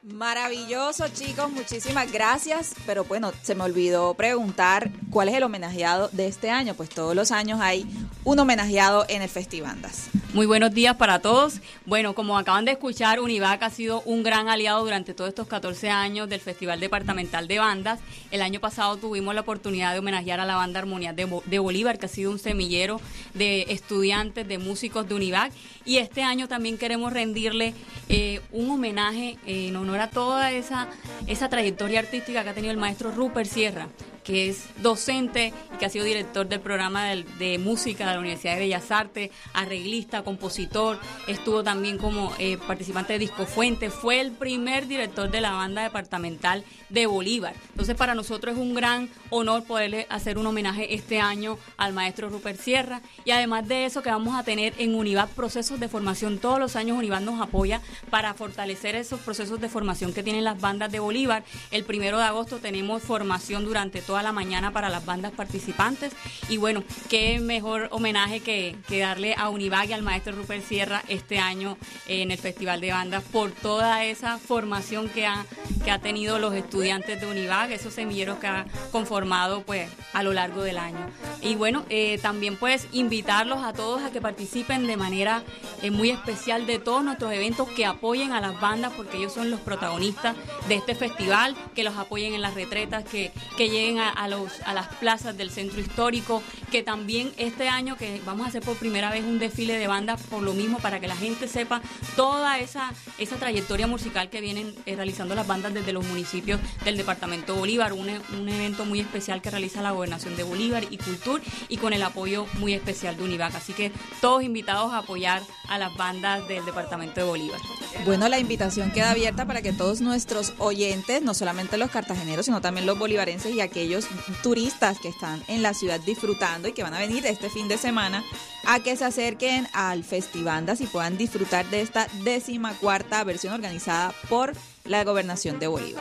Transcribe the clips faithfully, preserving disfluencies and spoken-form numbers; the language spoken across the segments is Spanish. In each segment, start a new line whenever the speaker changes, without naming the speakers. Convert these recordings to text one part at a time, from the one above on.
Maravilloso, chicos, muchísimas gracias. Pero bueno, se me olvidó preguntar cuál es el homenajeado de este año. Pues todos los años hay un homenajeado en el Festibandas.
Muy buenos días para todos. Bueno, como acaban de escuchar, Univac ha sido un gran aliado durante todos estos catorce años del Festival Departamental de Bandas. El año pasado tuvimos la oportunidad de homenajear a la banda Armonía de, Bo- de Bolívar, que ha sido un semillero de estudiantes, de músicos de Univac. Y este año también queremos rendirle eh, un homenaje eh, en honor a toda esa, esa trayectoria artística que ha tenido el maestro Rupert Sierra, que es docente y que ha sido director del programa de, de música de la Universidad de Bellas Artes, arreglista, compositor, estuvo también como eh, participante de Disco Fuente, fue el primer director de la banda departamental de Bolívar. Entonces para nosotros es un gran honor poderle hacer un homenaje este año al maestro Rupert Sierra, y además de eso que vamos a tener en Univac procesos de formación. Todos los años Univac nos apoya para fortalecer esos procesos de formación que tienen las bandas de Bolívar. El primero de agosto tenemos formación durante toda la mañana para las bandas participantes, y bueno, qué mejor homenaje que, que darle a Univac y al maestro Rupert Sierra este año eh, en el Festival de Bandas por toda esa formación que ha, que ha tenido los estudiantes de Univac, esos semilleros que ha conformado pues a lo largo del año. Y bueno, eh, también pues invitarlos a todos a que participen de manera eh, muy especial de todos nuestros eventos, que apoyen a las bandas porque ellos son los protagonistas de este festival, que los apoyen en las retretas, que, que lleguen a, a, los, a las plazas del centro histórico, que también este año que vamos a hacer por primera vez un desfile de bandas por lo mismo, para que la gente sepa toda esa, esa trayectoria musical que vienen eh, realizando las bandas desde los municipios del departamento de Bolívar, un, un evento muy especial que realiza la Gobernación de Bolívar y Cultura, y con el apoyo muy especial de Univac. Así que todos invitados a apoyar a las bandas del departamento de Bolívar.
Bueno, la invitación queda abierta para que todos nuestros oyentes, no solamente los cartageneros, sino también los bolivarenses y aquellos turistas que están en la ciudad disfrutando y que van a venir este fin de semana, a que se acerquen al Festibandas y puedan disfrutar de esta décima cuarta versión organizada por la Gobernación de Bolívar.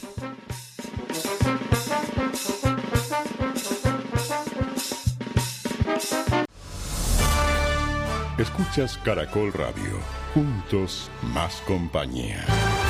Escuchas Caracol Radio. Juntos, más compañía.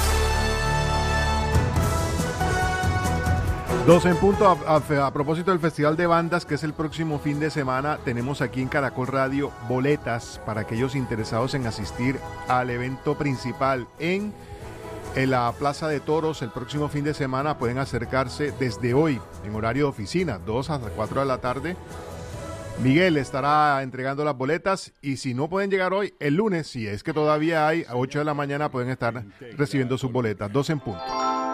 Dos en punto. A, a, a propósito del Festival de Bandas, que es el próximo fin de semana, tenemos aquí en Caracol Radio boletas para aquellos interesados en asistir al evento principal en, en la Plaza de Toros el próximo fin de semana. Pueden acercarse desde hoy en horario de oficina, dos hasta cuatro de la tarde. Miguel estará entregando las boletas, y si no pueden llegar hoy, el lunes, si es que todavía hay, a ocho de la mañana pueden estar recibiendo sus boletas. Dos en punto.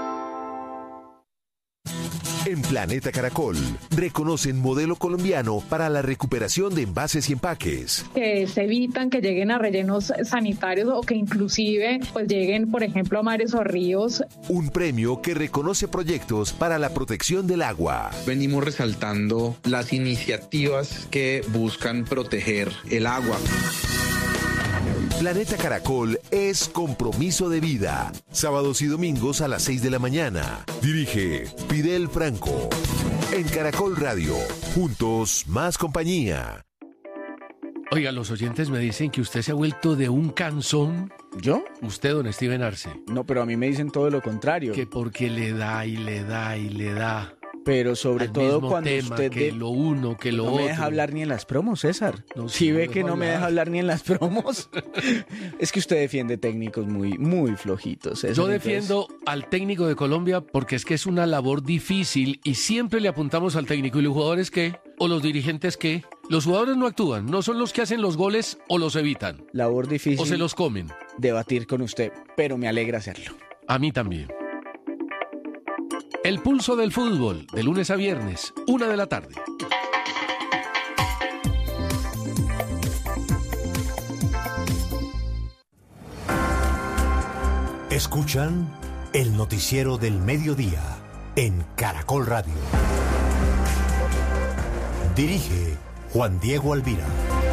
En Planeta Caracol, reconocen modelo colombiano para la recuperación de envases y empaques.
Que se evitan que lleguen a rellenos sanitarios o que inclusive pues lleguen, por ejemplo, a mares o ríos.
Un premio que reconoce proyectos para la protección del agua.
Venimos resaltando las iniciativas que buscan proteger el agua.
Planeta Caracol es compromiso de vida. Sábados y domingos a las seis de la mañana. Dirige Fidel Franco. En Caracol Radio. Juntos, más compañía.
Oiga, los oyentes me dicen que usted se ha vuelto de un cansón.
¿Yo?
Usted, don Steven Arce.
No, pero a mí me dicen todo lo contrario.
Que porque le da y le da y le da.
Pero sobre
al
todo
mismo
cuando
tema,
usted...
que
de...
lo uno, que lo
no
otro.
No me deja hablar ni en las promos, César.
No,
si
sí,
ve
no
que no
hablar.
me deja hablar ni en las promos. Es que usted defiende técnicos muy, muy flojitos, César.
Yo defiendo entonces... al técnico de Colombia porque es que es una labor difícil y siempre le apuntamos al técnico. ¿Y los jugadores qué? ¿O los dirigentes qué? Los jugadores no actúan, no son los que hacen los goles o los evitan.
Labor difícil.
O se los comen.
Debatir con usted, pero me alegra hacerlo.
A mí también. El pulso del fútbol, de lunes a viernes, una de la tarde.
Escuchan el noticiero del mediodía en Caracol Radio. Dirige Juan Diego Alvira.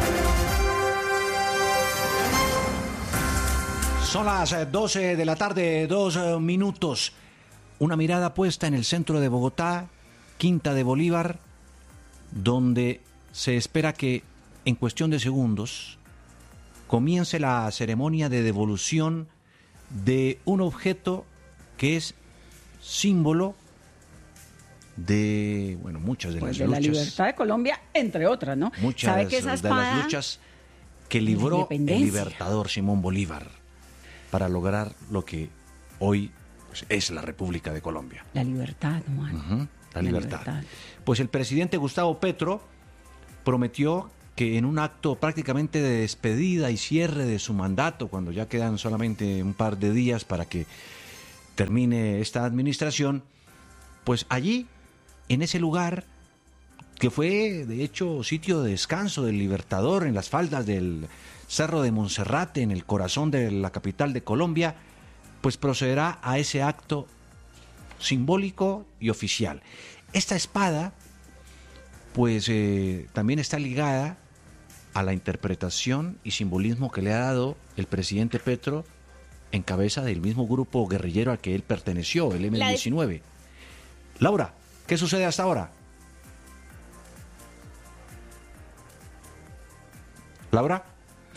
Son las doce de la tarde, dos minutos. Una mirada puesta en el centro de Bogotá, Quinta de Bolívar, donde se espera que en cuestión de segundos comience la ceremonia de devolución de un objeto que es símbolo de, bueno, muchas de
pues
las
de
luchas.
la libertad de Colombia, entre otras, ¿no?
Muchas
¿Sabe que esa
de
espada,
las luchas que libró el libertador Simón Bolívar para lograr lo que hoy pues, es la República de Colombia.
La libertad, Juan.
Uh-huh, la,
la
libertad.
libertad.
Pues el presidente Gustavo Petro prometió que en un acto prácticamente de despedida y cierre de su mandato, cuando ya quedan solamente un par de días para que termine esta administración, pues allí, en ese lugar, que fue de hecho sitio de descanso del Libertador, en las faldas del Cerro de Monserrate, en el corazón de la capital de Colombia, pues procederá a ese acto simbólico y oficial. Esta espada, pues eh, también está ligada a la interpretación y simbolismo que le ha dado el presidente Petro en cabeza del mismo grupo guerrillero al que él perteneció, el eme diecinueve. Laura, ¿qué sucede hasta ahora? Laura.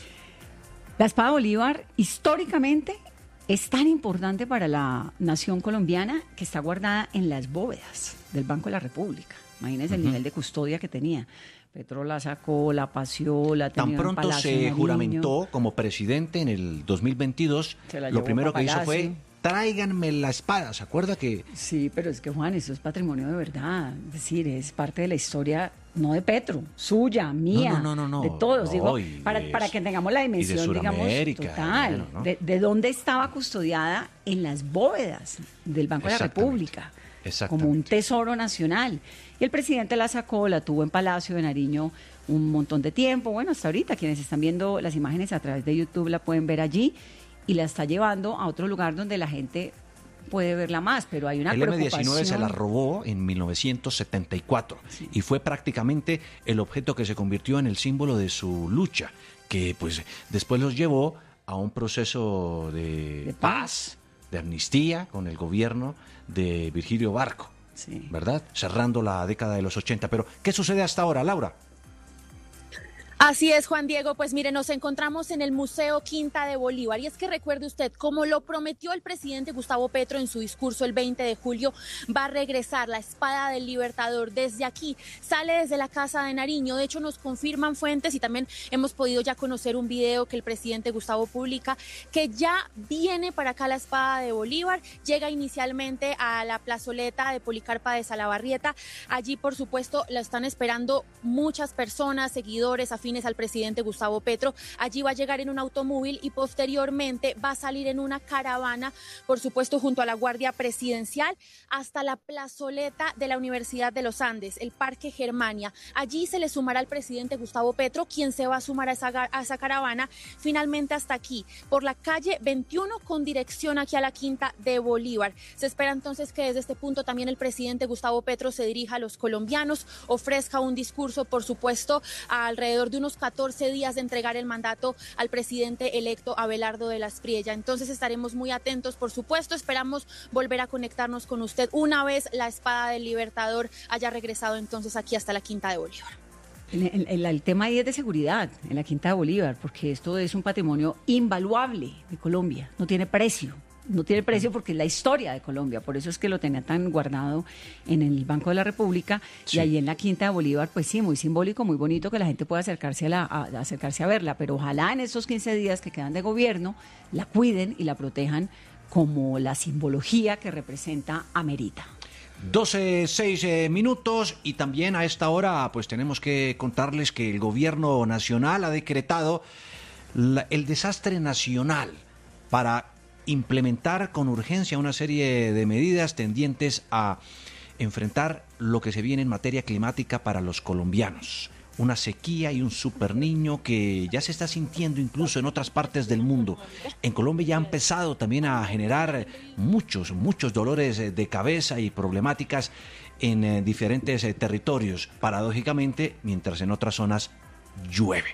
La espada Bolívar, históricamente, es tan importante para la nación colombiana que está guardada en las bóvedas del Banco de la República. Imagínense uh-huh. el nivel de custodia que tenía. Petro la sacó, la paseó, la tenía
en Palacio. Tan pronto se juramentó como presidente en el dos mil veintidós, lo primero que hizo fue: tráiganme la espada. ¿Se acuerda que...?
Sí, pero es que, Juan, eso es patrimonio de verdad. Es decir, es parte de la historia, no de Petro, suya, mía,
no, no, no, no,
de todos.
No,
Digo,
de,
para, para que tengamos la dimensión, digamos, total. Bueno, ¿no? de, de dónde estaba custodiada en las bóvedas del Banco de la República, como un tesoro nacional. Y el presidente la sacó, la tuvo en Palacio de Nariño un montón de tiempo. Bueno, hasta ahorita, quienes están viendo las imágenes a través de YouTube la pueden ver allí. Y la está llevando a otro lugar donde la gente puede verla más, pero hay una
el
preocupación.
El eme diecinueve se la robó en mil novecientos setenta y cuatro sí. y fue prácticamente el objeto que se convirtió en el símbolo de su lucha, que pues después los llevó a un proceso de, de paz, paz, de amnistía con el gobierno de Virgilio Barco, sí. ¿verdad? Cerrando la década de los ochenta. Pero, ¿qué sucede hasta ahora, Laura?
Así es, Juan Diego, pues mire, nos encontramos en el Museo Quinta de Bolívar y es que recuerde usted, como lo prometió el presidente Gustavo Petro en su discurso el veinte de julio, va a regresar la espada del Libertador desde aquí, sale desde la Casa de Nariño. De hecho, nos confirman fuentes y también hemos podido ya conocer un video que el presidente Gustavo publica, que ya viene para acá la espada de Bolívar, llega inicialmente a la plazoleta de Policarpa de Salabarrieta. Allí, por supuesto, la están esperando muchas personas, seguidores, afines al presidente Gustavo Petro. Allí va a llegar en un automóvil y posteriormente va a salir en una caravana, por supuesto junto a la Guardia Presidencial, hasta la plazoleta de la Universidad de los Andes, el Parque Germania. Allí se le sumará al presidente Gustavo Petro, quien se va a sumar a esa, a esa caravana finalmente hasta aquí, por la calle veintiuno con dirección aquí a la Quinta de Bolívar. Se espera entonces que desde este punto también el presidente Gustavo Petro se dirija a los colombianos, ofrezca un discurso, por supuesto, alrededor de unos catorce días de entregar el mandato al presidente electo Abelardo de la Espriella. Entonces estaremos muy atentos, por supuesto, esperamos volver a conectarnos con usted una vez la espada del Libertador haya regresado entonces aquí hasta la Quinta de Bolívar.
El, el, el tema ahí es de seguridad en la Quinta de Bolívar, porque esto es un patrimonio invaluable de Colombia, no tiene precio. No tiene precio porque es la historia de Colombia, por eso es que lo tenía tan guardado en el Banco de la República. Sí. Y ahí en la Quinta de Bolívar, pues sí, muy simbólico, muy bonito que la gente pueda acercarse a, la, a, a acercarse a verla, pero ojalá en estos quince días que quedan de gobierno la cuiden y la protejan como la simbología que representa amerita.
doce, seis eh, minutos y también a esta hora pues tenemos que contarles que el gobierno nacional ha decretado la, el desastre nacional para implementar con urgencia una serie de medidas tendientes a enfrentar lo que se viene en materia climática para los colombianos. Una sequía y un superniño que ya se está sintiendo incluso en otras partes del mundo. En Colombia ya ha empezado también a generar muchos, muchos dolores de cabeza y problemáticas en eh, diferentes eh, territorios, paradójicamente, mientras en otras zonas llueve.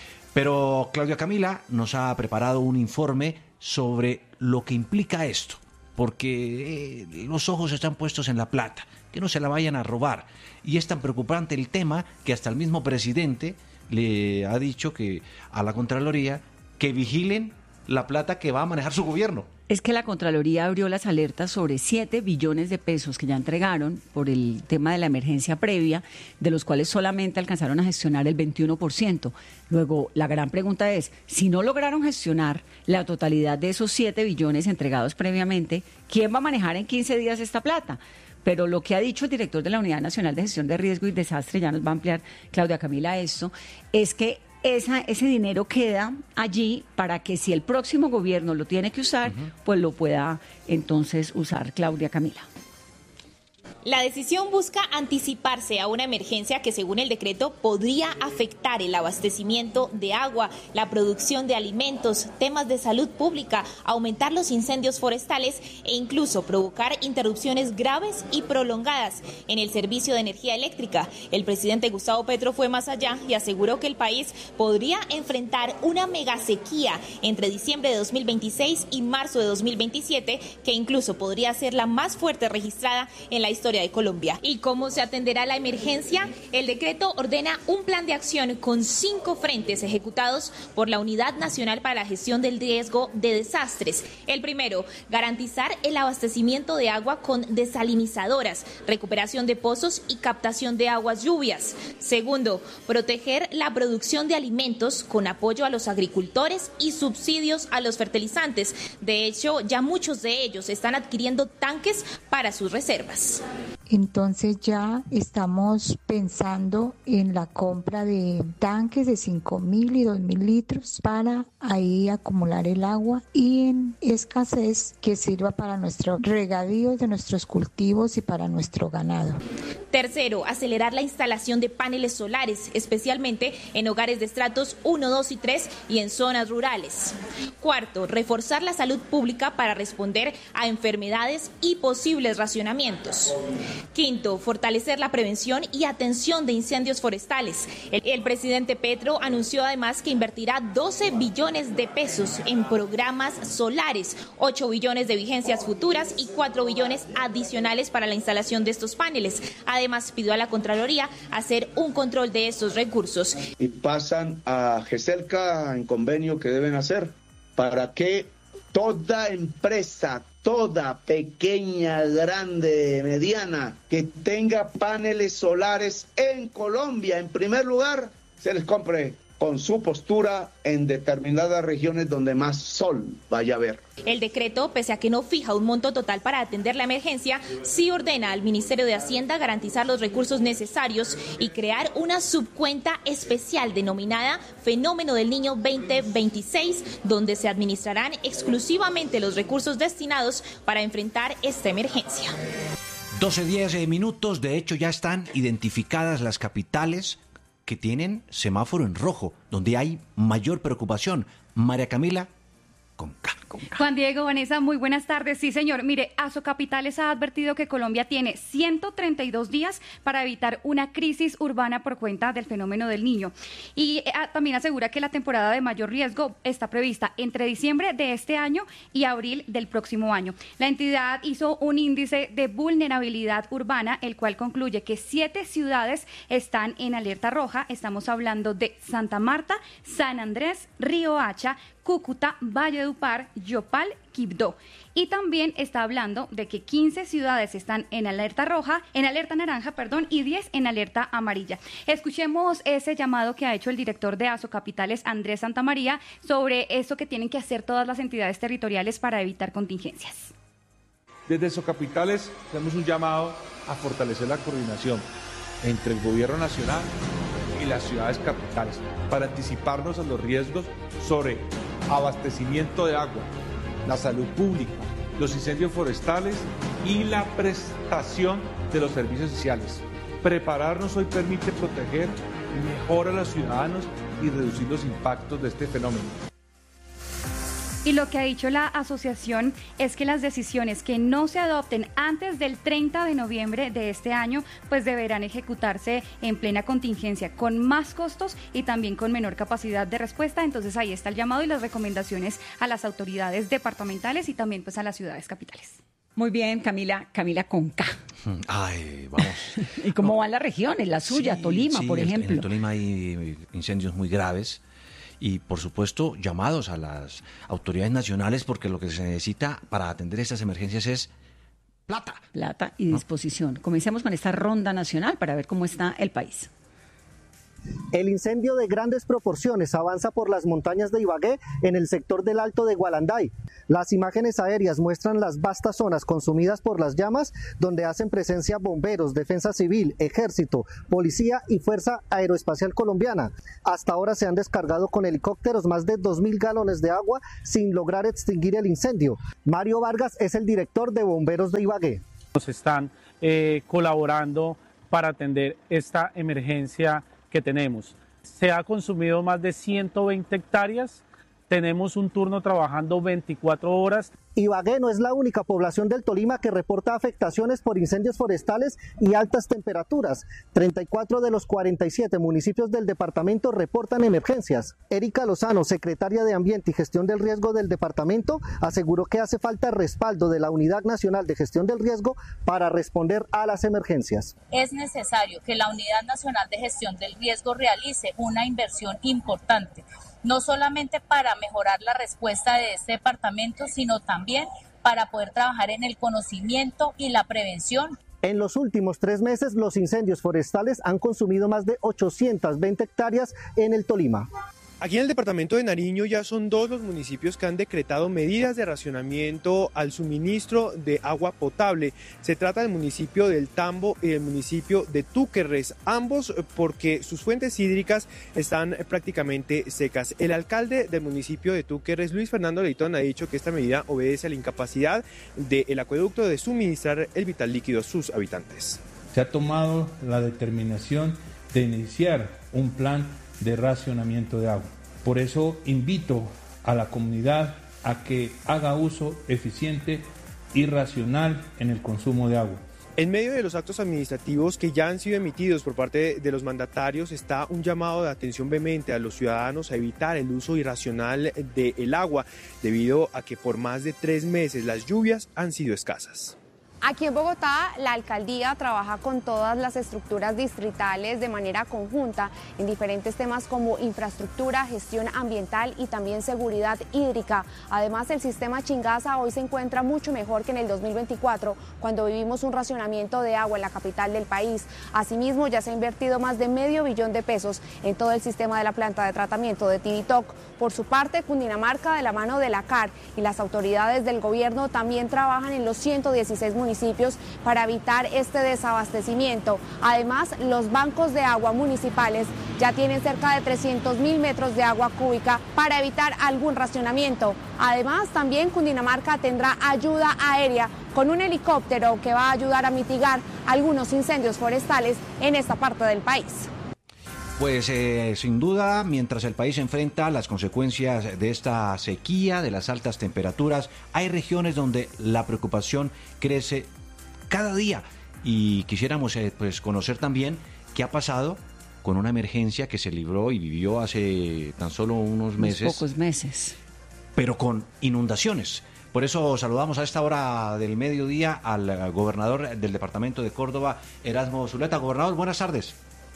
Pero Claudia Camila nos ha preparado un informe sobre lo que implica esto, porque eh, los ojos están puestos en la plata, que no se la vayan a robar. Y es tan preocupante el tema que hasta el mismo presidente le ha dicho que a la Contraloría que vigilen la plata que va a manejar su gobierno.
Es que la Contraloría abrió las alertas sobre siete billones de pesos que ya entregaron por el tema de la emergencia previa, de los cuales solamente alcanzaron a gestionar el veintiuno por ciento. Luego, la gran pregunta es, si no lograron gestionar la totalidad de esos siete billones entregados previamente, ¿quién va a manejar en quince días esta plata? Pero lo que ha dicho el director de la Unidad Nacional de Gestión de Riesgo y Desastre, ya nos va a ampliar Claudia Camila esto, es que Esa, ese dinero queda allí para que si el próximo gobierno lo tiene que usar, uh-huh. pues lo pueda entonces usar. Claudia Camila.
La decisión busca anticiparse a una emergencia que, según el decreto, podría afectar el abastecimiento de agua, la producción de alimentos, temas de salud pública, aumentar los incendios forestales e incluso provocar interrupciones graves y prolongadas en el servicio de energía eléctrica. El presidente Gustavo Petro fue más allá y aseguró que el país podría enfrentar una megasequía entre diciembre de dos mil veintiséis y marzo de dos mil veintisiete, que incluso podría ser la más fuerte registrada en la historia de Colombia. ¿Y cómo se atenderá la emergencia? El decreto ordena un plan de acción con cinco frentes ejecutados por la Unidad Nacional para la Gestión del Riesgo de Desastres. El primero, garantizar el abastecimiento de agua con desalinizadoras, recuperación de pozos y captación de aguas lluvias. Segundo, proteger la producción de alimentos con apoyo a los agricultores y subsidios a los fertilizantes. De hecho, ya muchos de ellos están adquiriendo tanques para sus reservas.
Entonces ya estamos pensando en la compra de tanques de cinco mil y dos mil litros para ahí acumular el agua y en escasez que sirva para nuestro regadío de nuestros cultivos y para nuestro ganado.
Tercero, acelerar la instalación de paneles solares, especialmente en hogares de estratos uno, dos y tres y en zonas rurales. Cuarto, reforzar la salud pública para responder a enfermedades y posibles racionamientos. Quinto, fortalecer la prevención y atención de incendios forestales. El, el presidente Petro anunció además que invertirá doce billones de pesos en programas solares, ocho billones de vigencias futuras y cuatro billones adicionales para la instalación de estos paneles. Además, pidió a la Contraloría hacer un control de estos recursos.
Y pasan a GESELCA en convenio que deben hacer para que toda empresa, toda pequeña, grande, mediana, que tenga paneles solares en Colombia, en primer lugar, se les compre con su postura en determinadas regiones donde más sol vaya a haber.
El decreto, pese a que no fija un monto total para atender la emergencia, sí ordena al Ministerio de Hacienda garantizar los recursos necesarios y crear una subcuenta especial denominada Fenómeno del Niño veinte veintiséis, donde se administrarán exclusivamente los recursos destinados para enfrentar esta emergencia.
doce diez minutos, de hecho ya están identificadas las capitales que tienen semáforo en rojo, donde hay mayor preocupación. María Camila, con K.
Juan Diego, Vanessa, muy buenas tardes. Sí, señor. Mire, Asocapitales ha advertido que Colombia tiene ciento treinta y dos días para evitar una crisis urbana por cuenta del fenómeno del Niño. Y eh, también asegura que la temporada de mayor riesgo está prevista entre diciembre de este año y abril del próximo año. La entidad hizo un índice de vulnerabilidad urbana, el cual concluye que siete ciudades están en alerta roja. Estamos hablando de Santa Marta, San Andrés, Riohacha, Cúcuta, Valledupar, Yopal, Quibdó. Y también está hablando de que quince ciudades están en alerta roja, en alerta naranja, perdón, y diez en alerta amarilla. Escuchemos ese llamado que ha hecho el director de Asocapitales, Andrés Santamaría, sobre eso que tienen que hacer todas las entidades territoriales para evitar contingencias.
Desde Asocapitales hacemos un llamado a fortalecer la coordinación entre el gobierno nacional y las ciudades capitales para anticiparnos a los riesgos sobre abastecimiento de agua, la salud pública, los incendios forestales y la prestación de los servicios sociales. Prepararnos hoy permite proteger mejor a los ciudadanos y reducir los impactos de este fenómeno.
Y lo que ha dicho la asociación es que las decisiones que no se adopten antes del treinta de noviembre de este año, pues deberán ejecutarse en plena contingencia, con más costos y también con menor capacidad de respuesta. Entonces ahí está el llamado y las recomendaciones a las autoridades departamentales y también pues a las ciudades capitales.
Muy bien, Camila, Camila con K.
Ay, vamos.
¿Y cómo no. van las regiones? La suya,
sí,
Tolima,
sí,
por ejemplo.
En Tolima hay incendios muy graves. y por supuesto llamados a las autoridades nacionales, porque lo que se necesita para atender estas emergencias es plata.
Plata y disposición. Comencemos con esta ronda nacional para ver cómo está el país.
El incendio de grandes proporciones avanza por las montañas de Ibagué en el sector del Alto de Gualanday. Las imágenes aéreas muestran las vastas zonas consumidas por las llamas, donde hacen presencia bomberos, defensa civil, ejército, policía y Fuerza Aeroespacial Colombiana. Hasta ahora se han descargado con helicópteros más de dos mil galones de agua sin lograr extinguir el incendio. Mario Vargas es el director de Bomberos de Ibagué.
Nos están eh, colaborando para atender esta emergencia que tenemos. Se ha consumido más de ciento veinte hectáreas, tenemos un turno trabajando veinticuatro horas.
Ibagué no es la única población del Tolima que reporta afectaciones por incendios forestales y altas temperaturas. treinta y cuatro de los cuarenta y siete municipios del departamento reportan emergencias. Erika Lozano, secretaria de Ambiente y Gestión del Riesgo del departamento, aseguró que hace falta respaldo de la Unidad Nacional de Gestión del Riesgo para responder a las emergencias.
Es necesario que la Unidad Nacional de Gestión del Riesgo realice una inversión importante, no solamente para mejorar la respuesta de este departamento, sino también para poder trabajar en el conocimiento y la prevención.
En los últimos tres meses, los incendios forestales han consumido más de ochocientas veinte hectáreas en el Tolima.
Aquí en el departamento de Nariño ya son dos los municipios que han decretado medidas de racionamiento al suministro de agua potable. Se trata del municipio del Tambo y el municipio de Túquerres, ambos porque sus fuentes hídricas están prácticamente secas. El alcalde del municipio de Túquerres, Luis Fernando Leitón, ha dicho que esta medida obedece a la incapacidad del acueducto de suministrar el vital líquido a sus habitantes.
Se ha tomado la determinación de iniciar un plan de racionamiento de agua. Por eso invito a la comunidad a que haga uso eficiente y racional en el consumo de agua.
En medio de los actos administrativos que ya han sido emitidos por parte de los mandatarios está un llamado de atención vehemente a los ciudadanos a evitar el uso irracional del agua, debido a que por más de tres meses las lluvias han sido escasas.
Aquí en Bogotá, la alcaldía trabaja con todas las estructuras distritales de manera conjunta en diferentes temas como infraestructura, gestión ambiental y también seguridad hídrica. Además, el sistema Chingaza hoy se encuentra mucho mejor que en el dos mil veinticuatro, cuando vivimos un racionamiento de agua en la capital del país. Asimismo, ya se ha invertido más de medio billón de pesos en todo el sistema de la planta de tratamiento de Tibitoc. Por su parte, Cundinamarca, de la mano de la C A R y las autoridades del gobierno, también trabajan en los ciento dieciséis municipios municipios para evitar este desabastecimiento. Además, los bancos de agua municipales ya tienen cerca de trescientos mil metros de agua cúbica para evitar algún racionamiento. Además, también Cundinamarca tendrá ayuda aérea con un helicóptero que va a ayudar a mitigar algunos incendios forestales en esta parte del país.
Pues eh, sin duda, mientras el país enfrenta las consecuencias de esta sequía, de las altas temperaturas, hay regiones donde la preocupación crece cada día. Y quisiéramos eh, pues conocer también qué ha pasado con una emergencia que se libró y vivió hace tan solo unos meses.
Unos pocos meses.
Pero con inundaciones. Por eso saludamos a esta hora del mediodía al gobernador del departamento de Córdoba, Erasmo Zuleta. Gobernador, buenas tardes.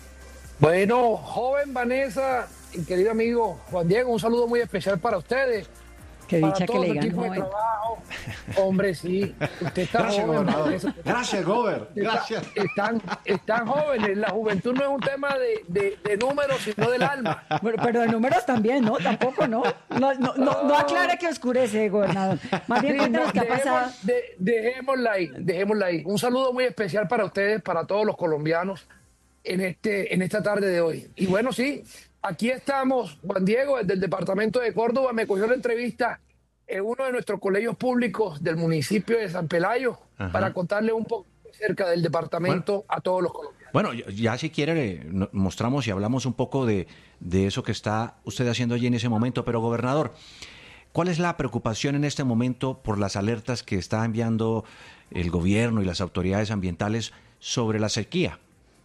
Bueno, joven Vanessa y querido amigo Juan Diego, un saludo muy especial para ustedes.
Qué dicha que le digan
joven. De trabajo. Hombre, sí, usted está
Gracias,
joven.
gobernador.
Vanessa.
Gracias, gober. Gracias.
Están, están jóvenes. La juventud no es un tema de, de, de números, sino del alma.
Bueno, pero de números también, ¿no? Tampoco, ¿no? No, no, no, no aclare que oscurece, gobernador. Más bien,
Sí,
cuéntanos
no,
qué ha
dejemos-
pasado.
de- dejémosla ahí, dejémosla ahí. Un saludo muy especial para ustedes, para todos los colombianos en, este, en esta tarde de hoy. Y bueno, sí, aquí estamos, Juan Diego, desde el departamento de Córdoba, me cogió la entrevista en uno de nuestros colegios públicos del municipio de San Pelayo,
Ajá.
para contarle un poco acerca del departamento a todos los colombianos.
Bueno, ya si quiere eh, no- mostramos y hablamos un poco de, de eso que está usted haciendo allí en ese momento. Pero, gobernador, ¿cuál es la preocupación en este momento por las alertas que está enviando el gobierno y las autoridades ambientales sobre la sequía?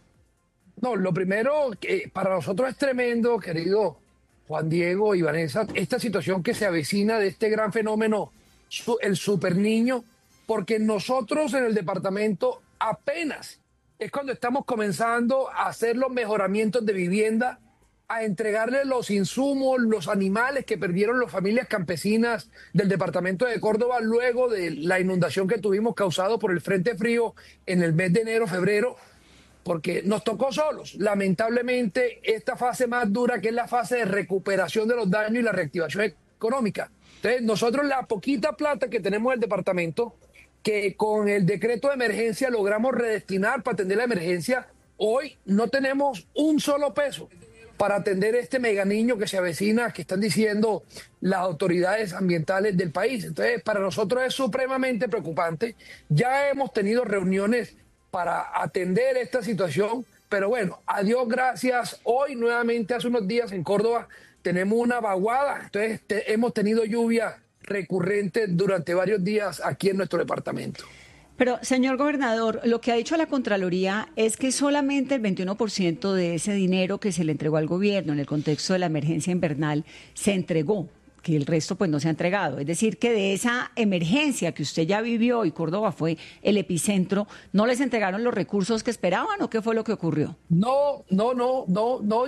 No, lo primero que para nosotros es tremendo, querido Juan Diego y Vanessa, esta situación que se avecina de este gran fenómeno, su- el super niño, porque nosotros en el departamento apenas es cuando estamos comenzando a hacer los mejoramientos de vivienda a entregarle los insumos, los animales que perdieron las familias campesinas del departamento de Córdoba luego de la inundación que tuvimos causado por el Frente Frío en el mes de enero, febrero, porque nos tocó solos. Lamentablemente, esta fase más dura, que es la fase de recuperación de los daños y la reactivación económica. Entonces, nosotros la poquita plata que tenemos en el departamento, que con el decreto de emergencia logramos redestinar para atender la emergencia, hoy no tenemos un solo peso para atender este mega niño que se avecina, que están diciendo las autoridades ambientales del país. Entonces, para nosotros es supremamente preocupante. Ya hemos tenido reuniones para atender esta situación, pero bueno, a Dios gracias, hoy nuevamente, hace unos días en Córdoba, tenemos una vaguada, entonces te, hemos tenido lluvia recurrente durante varios días aquí en nuestro departamento.
Pero, señor gobernador, lo que ha dicho la Contraloría es que solamente el veintiuno por ciento de ese dinero que se le entregó al gobierno en el contexto de la emergencia invernal se entregó, que el resto pues no se ha entregado. Es decir, que de esa emergencia que usted ya vivió y Córdoba fue el epicentro, ¿no les entregaron los recursos que esperaban o qué fue lo que ocurrió?
No, no, no, no, no.